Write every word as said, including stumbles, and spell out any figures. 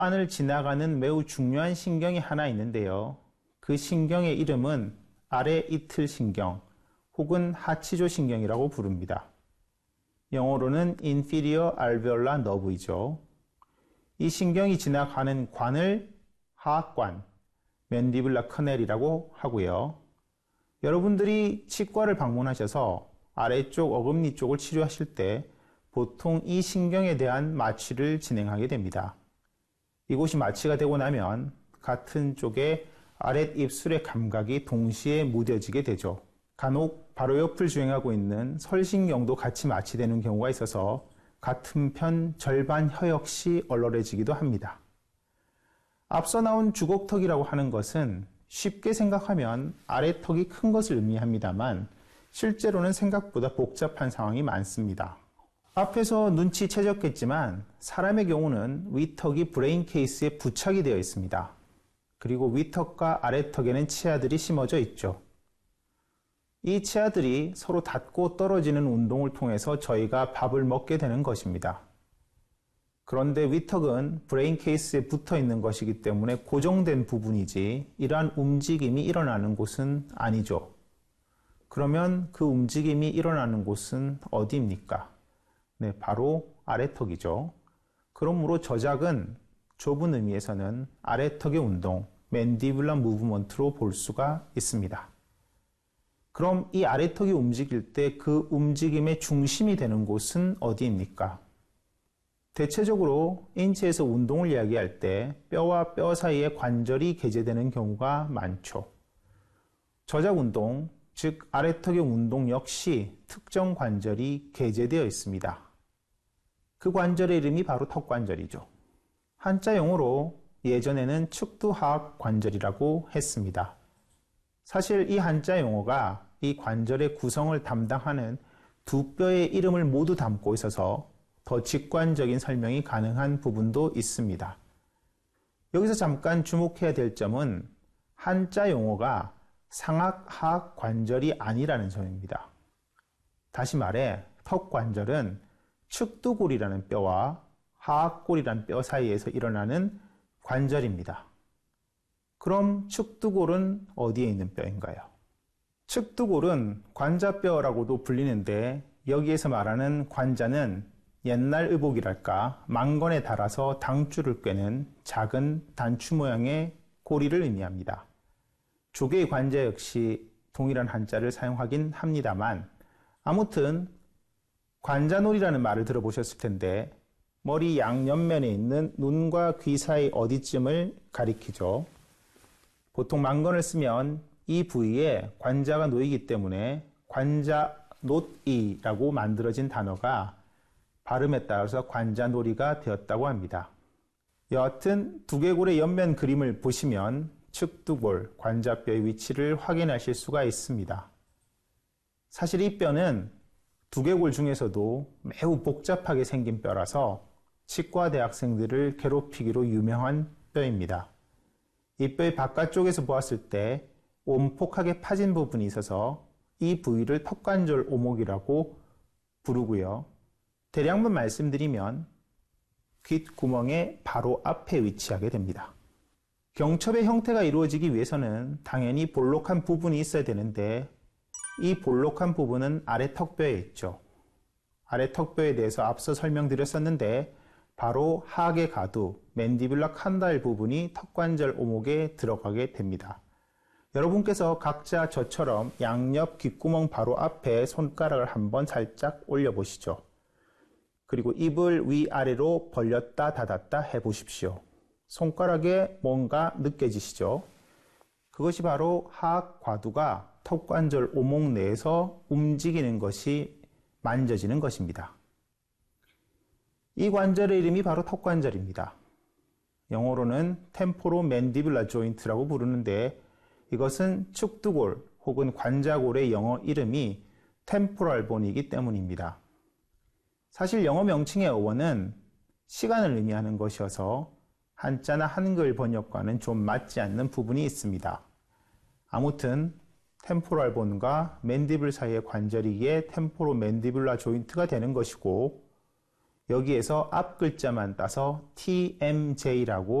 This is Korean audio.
안을 지나가는 매우 중요한 신경이 하나 있는데요. 그 신경의 이름은 아래 이틀 신경 혹은 하치조 신경이라고 부릅니다. 영어로는 inferior alveolar nerve이죠. 이 신경이 지나가는 관을 하악관, 맨디블라 커넬이라고 하고요. 여러분들이 치과를 방문하셔서 아래쪽 어금니 쪽을 치료하실 때 보통 이 신경에 대한 마취를 진행하게 됩니다. 이곳이 마취가 되고 나면 같은 쪽의 아랫 입술의 감각이 동시에 무뎌지게 되죠. 간혹 바로 옆을 주행하고 있는 설신경도 같이 마취되는 경우가 있어서 같은 편 절반 혀 역시 얼얼해지기도 합니다. 앞서 나온 주걱턱이라고 하는 것은 쉽게 생각하면 아래턱이 큰 것을 의미합니다만 실제로는 생각보다 복잡한 상황이 많습니다. 앞에서 눈치채셨겠지만 사람의 경우는 위턱이 브레인 케이스에 부착이 되어 있습니다. 그리고 위턱과 아래턱에는 치아들이 심어져 있죠. 이 치아들이 서로 닿고 떨어지는 운동을 통해서 저희가 밥을 먹게 되는 것입니다. 그런데 위턱은 브레인 케이스에 붙어 있는 것이기 때문에 고정된 부분이지 이러한 움직임이 일어나는 곳은 아니죠. 그러면 그 움직임이 일어나는 곳은 어디입니까? 네, 바로 아래턱이죠. 그러므로 저작은 좁은 의미에서는 아래턱의 운동, 맨디블라 무브먼트로 볼 수가 있습니다. 그럼 이 아래턱이 움직일 때 그 움직임의 중심이 되는 곳은 어디입니까? 대체적으로 인체에서 운동을 이야기할 때 뼈와 뼈 사이에 관절이 개재되는 경우가 많죠. 저작 운동, 즉 아래턱의 운동 역시 특정 관절이 개재되어 있습니다. 그 관절의 이름이 바로 턱관절이죠. 한자 용어로 예전에는 측두하악 관절이라고 했습니다. 사실 이 한자 용어가 이 관절의 구성을 담당하는 두 뼈의 이름을 모두 담고 있어서 더 직관적인 설명이 가능한 부분도 있습니다. 여기서 잠깐 주목해야 될 점은 한자 용어가 상악하악 관절이 아니라는 점입니다. 다시 말해 턱관절은 측두골이라는 뼈와 하악골이라는 뼈 사이에서 일어나는 관절입니다. 그럼 측두골은 어디에 있는 뼈인가요? 측두골은 관자뼈라고도 불리는데 여기에서 말하는 관자는 옛날 의복이랄까 망건에 달아서 당줄을 꿰는 작은 단추 모양의 고리를 의미합니다. 조개의 관자 역시 동일한 한자를 사용하긴 합니다만 아무튼 관자놀이라는 말을 들어보셨을 텐데 머리 양옆면에 있는 눈과 귀 사이 어디쯤을 가리키죠. 보통 망건을 쓰면 이 부위에 관자가 놓이기 때문에 관자놀이라고 만들어진 단어가 발음에 따라서 관자놀이가 되었다고 합니다. 여하튼 두개골의 옆면 그림을 보시면 측두골, 관자뼈의 위치를 확인하실 수가 있습니다. 사실 이 뼈는 두개골 중에서도 매우 복잡하게 생긴 뼈라서 치과 대학생들을 괴롭히기로 유명한 뼈입니다. 이 뼈의 바깥쪽에서 보았을 때 온폭하게 파진 부분이 있어서 이 부위를 턱관절 오목이라고 부르고요. 대략만 말씀드리면 귓구멍의 바로 앞에 위치하게 됩니다. 경첩의 형태가 이루어지기 위해서는 당연히 볼록한 부분이 있어야 되는데 이 볼록한 부분은 아래 턱뼈에 있죠. 아래 턱뼈에 대해서 앞서 설명드렸었는데 바로 하악의 가두, 맨디뷸라 칸달 부분이 턱관절 오목에 들어가게 됩니다. 여러분께서 각자 저처럼 양옆 귓구멍 바로 앞에 손가락을 한번 살짝 올려보시죠. 그리고 입을 위아래로 벌렸다 닫았다 해보십시오. 손가락에 뭔가 느껴지시죠? 그것이 바로 하악 과두가 턱관절 오목 내에서 움직이는 것이 만져지는 것입니다. 이 관절의 이름이 바로 턱관절입니다. 영어로는 템포로맨디뷸라 조인트라고 부르는데 이것은 측두골 혹은 관자골의 영어 이름이 템포럴 본이기 때문입니다. 사실 영어 명칭의 어원은 시간을 의미하는 것이어서 한자나 한글 번역과는 좀 맞지 않는 부분이 있습니다. 아무튼 템포럴 본과 맨디블 사이의 관절이기에 템포로맨디뷸라 조인트가 되는 것이고 여기에서 앞 글자만 따서 티엠제이라고